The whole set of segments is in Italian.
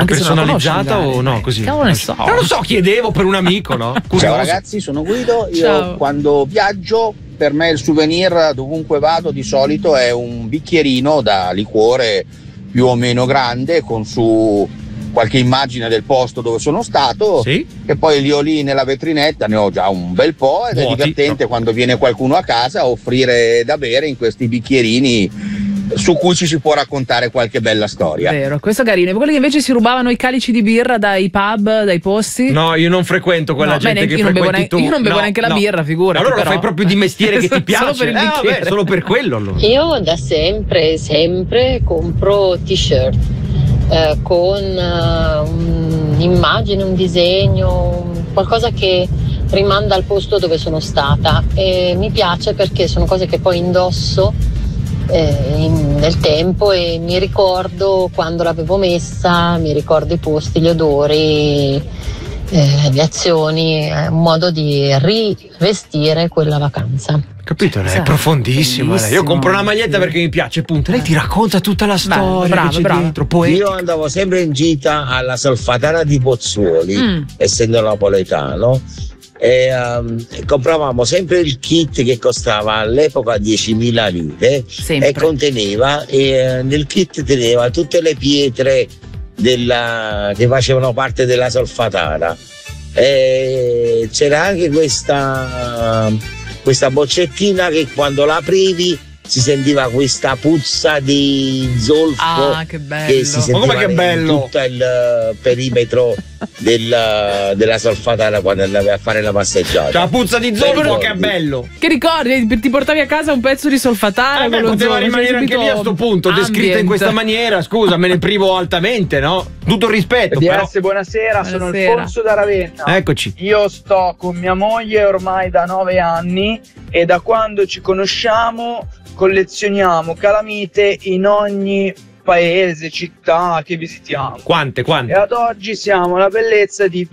Anche personalizzata o no? Così. Cavolo ne so. Non lo so, chiedevo per un amico, no? Ciao ragazzi, sono Guido. Io Ciao. quando viaggio, per me il souvenir dovunque vado di solito è un bicchierino da liquore più o meno grande con su qualche immagine del posto dove sono stato, Sì. e poi lì o lì nella vetrinetta ne ho già un bel po' ed è Vuoti, divertente quando viene qualcuno a casa a offrire da bere in questi bicchierini su cui ci si può raccontare qualche bella storia. Vero, questo è carino. E quelli che invece si rubavano i calici di birra dai pub, dai posti? No, io non frequento quella No, gente beh, che io non bevo frequenti neanche- tu. io non bevo No, neanche la no. birra, figurati, Allora lo però. fai proprio di mestiere che ti piace. Solo per il vabbè, bicchiere. solo per quello allora. Io da sempre compro t-shirt con un'immagine, un disegno, qualcosa che rimanda al posto dove sono stata, e mi piace perché sono cose che poi indosso nel tempo e mi ricordo quando l'avevo messa, mi ricordo i posti, gli odori, le azioni, è un modo di rivestire quella vacanza. Capito? Lei è Sì, profondissima. Lei. Io bellissimo. compro una maglietta perché mi piace, punto. Lei ti racconta tutta la storia bravo, che c'è bravo. dentro, poetica. Io andavo sempre in gita alla Solfatara di Pozzuoli, essendo napoletano, e compravamo sempre il kit che costava all'epoca 10.000 lire Sempre. e conteneva, nel kit teneva tutte le pietre che facevano parte della Solfatara. E c'era anche questa boccettina che quando la aprivi si sentiva questa puzza di zolfo che bello. che si sentiva Ma come che bello? in tutto il perimetro della Solfatara quando andavi a fare la passeggiata. C'ha la puzza di zolfo, Ricordi? che è bello. Che ricordi? Ti portavi a casa un pezzo di solfatara con lo poteva zolfo, rimanere cioè, anche lì a sto punto, descritta in ambient. questa maniera. Scusa, me ne privo altamente, no? Tutto il rispetto, però. DS, buonasera, sono Buonasera. Alfonso da Ravenna. Eccoci. Io sto con mia moglie ormai da 9 anni e da quando ci conosciamo collezioniamo calamite in ogni paese, città che visitiamo. Quante? E ad oggi siamo alla bellezza di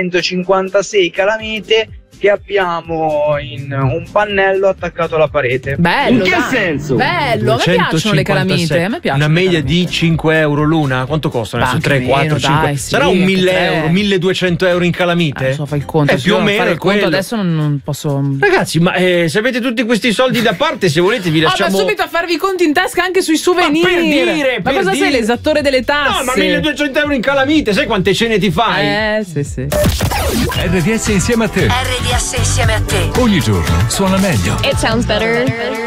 256 calamite che abbiamo in un pannello attaccato alla parete. Bello, In che dai. senso? Bello, a me piacciono le calamite. A me piacciono. Una media di 5 euro l'una? Quanto costano? Beh, Adesso anche 3, 4, meno, 5. dai, sì, Sarà un anche 1000 3. euro, 1200 euro in calamite? Non so, fai il conto. Più o meno fare è il conto quello. adesso non posso. Ragazzi, ma se avete tutti questi soldi da parte, se volete vi Ma lasciamo. subito a farvi i conti in tasca anche sui souvenir. Ma cosa sei, l'esattore delle tasse? No, ma 1200 euro in calamite, sai quante cene ti fai? Sì. RDS insieme a te. RDS insieme a te. Ogni giorno suona meglio. It sounds better.